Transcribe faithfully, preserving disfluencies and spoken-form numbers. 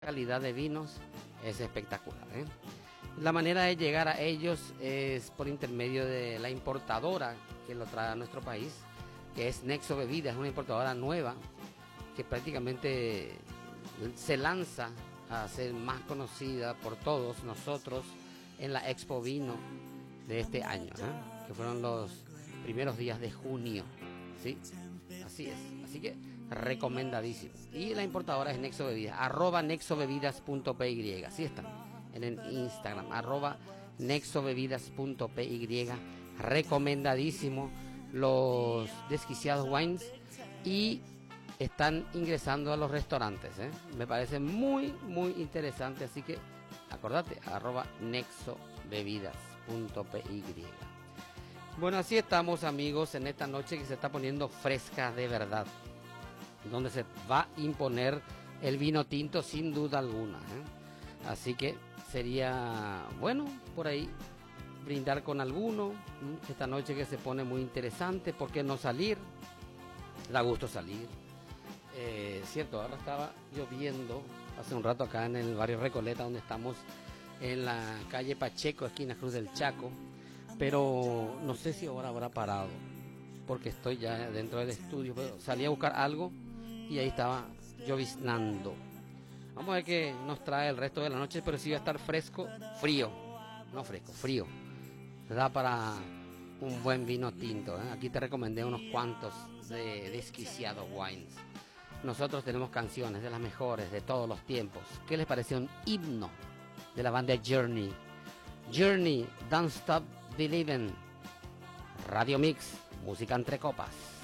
calidad de vinos es espectacular, ¿eh? La manera de llegar a ellos es por intermedio de la importadora que lo trae a nuestro país, que es Nexo Bebidas, una importadora nueva que prácticamente se lanza a ser más conocida por todos nosotros en la Expo Vino de este año, ¿eh? Que fueron los primeros días de junio, ¿sí? Así es, así que recomendadísimo. Y la importadora es Nexo Bebidas, arroba nexobebidas.py, así está, en el Instagram, arroba nexobebidas.py, recomendadísimo los desquiciados wines y están ingresando a los restaurantes, ¿eh? Me parece muy, muy interesante, así que acordate, arroba nexobebidas.py. Bueno, así estamos, amigos, en esta noche que se está poniendo fresca de verdad, donde se va a imponer el vino tinto sin duda alguna, ¿eh? Así que sería bueno por ahí brindar con alguno, ¿eh? Esta noche que se pone muy interesante, ¿por qué no salir? Da gusto salir. Eh, cierto, ahora estaba lloviendo hace un rato acá en el barrio Recoleta, donde estamos en la calle Pacheco, esquina Cruz del Chaco, pero no sé si ahora habrá parado, porque estoy ya dentro del estudio, pero salí a buscar algo y ahí estaba lloviznando. Vamos a ver qué nos trae el resto de la noche, pero sí va a estar fresco, frío, no fresco, frío. Se da para un buen vino tinto, ¿eh? Aquí te recomendé unos cuantos de desquiciados wines. Nosotros tenemos canciones de las mejores de todos los tiempos. ¿Qué les parece un himno de la banda Journey? Journey, Don't Stop Believing. Radio Mix, música entre copas.